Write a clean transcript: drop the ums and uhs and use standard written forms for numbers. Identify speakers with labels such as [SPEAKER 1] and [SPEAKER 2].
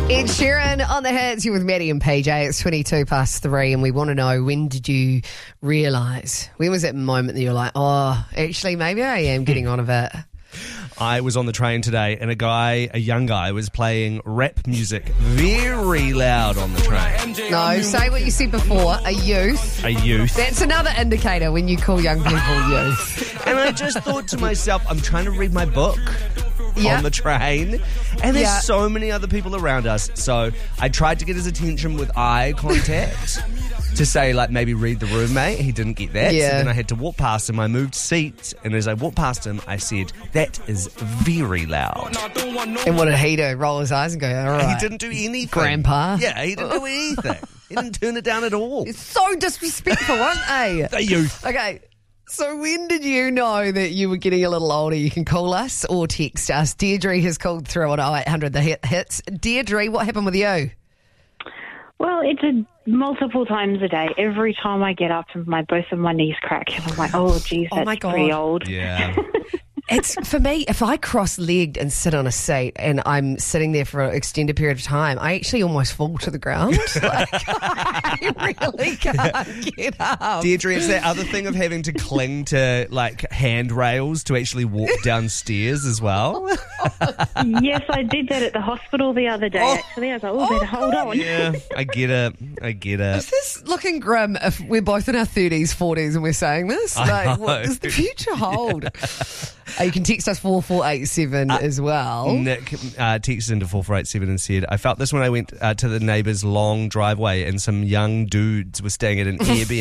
[SPEAKER 1] Ed Sheeran on the hits. You're with Maddie and PJ. It's 22 past 3, and we want to know, when did you realise? When was that moment that you're like, oh, actually, maybe I am getting on a bit?
[SPEAKER 2] I was on the train today and a young guy, was playing rap music very loud on the train.
[SPEAKER 1] No, say what you said before, a youth.
[SPEAKER 2] A youth.
[SPEAKER 1] That's another indicator when you call young people youth.
[SPEAKER 2] And I just thought to myself, I'm trying to read my book on the train, and there's so many other people around us. So I tried to get his attention with eye contact to say, like, maybe read the room, mate. He didn't get that.
[SPEAKER 1] Yeah.
[SPEAKER 2] So then I had to walk past him. I moved seats, and as I walked past him, I said, that is very loud.
[SPEAKER 1] And what did he do? Roll his eyes and go, all right.
[SPEAKER 2] He didn't do anything.
[SPEAKER 1] Grandpa.
[SPEAKER 2] Yeah, he didn't do anything. He didn't turn it down at all.
[SPEAKER 1] It's so disrespectful, aren't they?
[SPEAKER 2] The youth.
[SPEAKER 1] Okay. So when did you know that you were getting a little older? You can call us or text us. Deirdre has called through on 0800 The Hits. Deirdre, what happened with you?
[SPEAKER 3] Well, it's multiple times a day. Every time I get up, both of my knees crack, and I'm like, oh, geez, that's
[SPEAKER 1] my God.
[SPEAKER 3] pretty old.
[SPEAKER 2] Yeah.
[SPEAKER 1] It's, for me, if I cross-legged and sit on a seat and I'm sitting there for an extended period of time, I actually almost fall to the ground. Like, I really can't get up.
[SPEAKER 2] Deirdre, it's that other thing of having to cling to, like, handrails to actually walk downstairs as well.
[SPEAKER 3] Yes, I did that at the hospital the other day, actually. I was like, oh, better hold on.
[SPEAKER 2] Yeah, I get it.
[SPEAKER 1] Is this looking grim if we're both in our 30s, 40s and we're saying this? Like, what does the future hold? You can text us 4487 as well.
[SPEAKER 2] Nick texted into 4487 and said, I felt this when I went to the neighbour's long driveway and some young dudes were staying at an Airbnb